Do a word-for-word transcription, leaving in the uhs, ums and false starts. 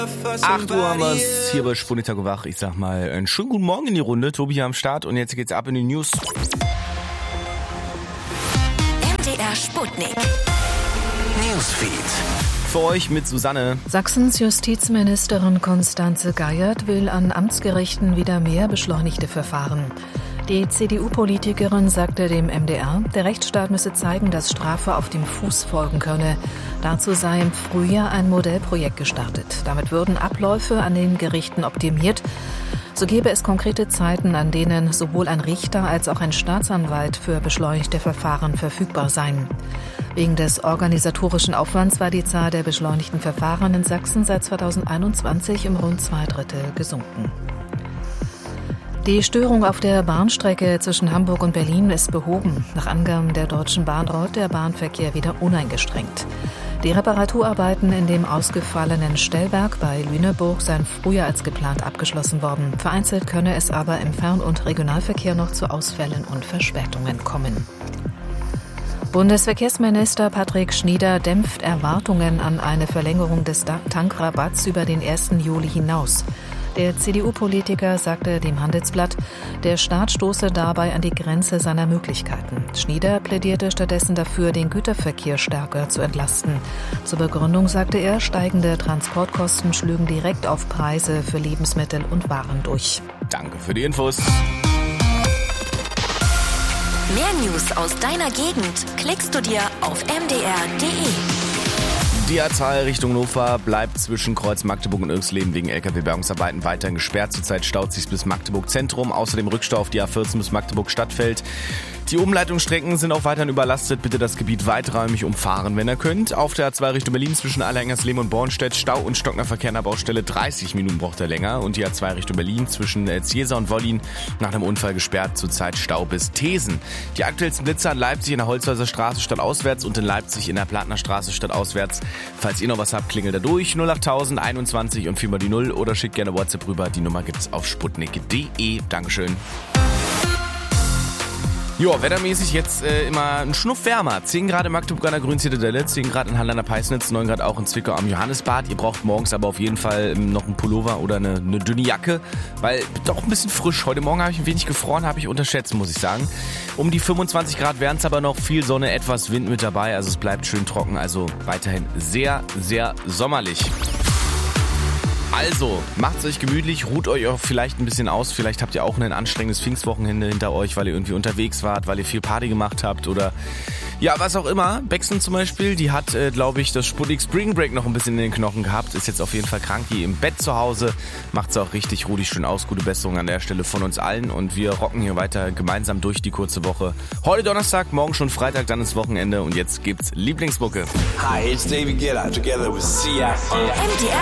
acht Uhr haben wir es hier bei Sputnik Tag und Wach. Ich sag mal, einen schönen guten Morgen in die Runde. Tobi hier am Start und jetzt geht's ab in die News. M D R Sputnik Newsfeed. Für euch mit Susanne. Sachsens Justizministerin Constanze Geiert will an Amtsgerichten wieder mehr beschleunigte Verfahren. Die C D U-Politikerin sagte dem M D R, der Rechtsstaat müsse zeigen, dass Strafe auf dem Fuß folgen könne. Dazu sei im Frühjahr ein Modellprojekt gestartet. Damit würden Abläufe an den Gerichten optimiert. So gäbe es konkrete Zeiten, an denen sowohl ein Richter als auch ein Staatsanwalt für beschleunigte Verfahren verfügbar seien. Wegen des organisatorischen Aufwands war die Zahl der beschleunigten Verfahren in Sachsen seit zweitausendeinundzwanzig um rund zwei Drittel gesunken. Die Störung auf der Bahnstrecke zwischen Hamburg und Berlin ist behoben. Nach Angaben der Deutschen Bahn rollt der Bahnverkehr wieder uneingeschränkt. Die Reparaturarbeiten in dem ausgefallenen Stellwerk bei Lüneburg seien früher als geplant abgeschlossen worden. Vereinzelt könne es aber im Fern- und Regionalverkehr noch zu Ausfällen und Verspätungen kommen. Bundesverkehrsminister Patrick Schnieder dämpft Erwartungen an eine Verlängerung des Tankrabatts über den ersten Juli hinaus. Der C D U-Politiker sagte dem Handelsblatt, der Staat stoße dabei an die Grenze seiner Möglichkeiten. Schnieder plädierte stattdessen dafür, den Güterverkehr stärker zu entlasten. Zur Begründung sagte er, steigende Transportkosten schlügen direkt auf Preise für Lebensmittel und Waren durch. Danke für die Infos. Mehr News aus deiner Gegend klickst du dir auf m d r punkt d e. Die A zwei Richtung Hannover bleibt zwischen Kreuz Magdeburg und Irxleben wegen L K W-Bergungsarbeiten weiterhin gesperrt. Zurzeit staut sich bis Magdeburg Zentrum. Außerdem Rückstau auf die A vierzehn bis Magdeburg Stadtfeld. Die Umleitungsstrecken sind auch weiterhin überlastet. Bitte das Gebiet weiträumig umfahren, wenn ihr könnt. Auf der A zwei Richtung Berlin zwischen Allerhengersleben und Bornstedt Stau und stockender Verkehr an der Baustelle. dreißig Minuten braucht er länger. Und die A zwei Richtung Berlin zwischen Ziesa und Wollin nach einem Unfall gesperrt. Zurzeit Stau bis Thesen. Die aktuellsten Blitzer in Leipzig in der Holzhäuser Straße stadtauswärts und in Leipzig in der Plattner Straße stadtauswärts. Falls ihr noch was habt, klingelt da durch. null achttausend einundzwanzig und viermal die null oder schickt gerne WhatsApp rüber. Die Nummer gibt's auf sputnik punkt d e. Dankeschön. Jo, wettermäßig jetzt äh, immer ein Schnuff wärmer. zehn Grad in Magdeburg an der Grünzitadelle, zehn Grad in Halle an der Peisnitz, neun Grad auch in Zwickau am Johannisbad. Ihr braucht morgens aber auf jeden Fall noch einen Pullover oder eine, eine dünne Jacke, weil doch ein bisschen frisch. Heute Morgen habe ich ein wenig gefroren, habe ich unterschätzt, muss ich sagen. Um die fünfundzwanzig Grad wären es aber noch, viel Sonne, etwas Wind mit dabei, also es bleibt schön trocken, also weiterhin sehr, sehr sommerlich. Also, macht's euch gemütlich, ruht euch auch vielleicht ein bisschen aus. Vielleicht habt ihr auch ein anstrengendes Pfingstwochenende hinter euch, weil ihr irgendwie unterwegs wart, weil ihr viel Party gemacht habt oder ja, was auch immer. Bexen zum Beispiel, die hat, äh, glaube ich, das Sputnik Spring Break noch ein bisschen in den Knochen gehabt. Ist jetzt auf jeden Fall kranki im Bett zu Hause. Macht's auch richtig, ruh dich schön aus. Gute Besserung an der Stelle von uns allen. Und wir rocken hier weiter gemeinsam durch die kurze Woche. Heute Donnerstag, morgen schon Freitag, dann ist Wochenende. Und jetzt gibt's Lieblingsmucke. Hi, it's David Guetta together with C F. M D R